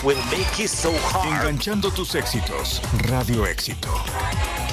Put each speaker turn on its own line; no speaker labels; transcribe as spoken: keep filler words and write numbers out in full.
will make it so hard.
Enganchando tus éxitos. Radio Éxito.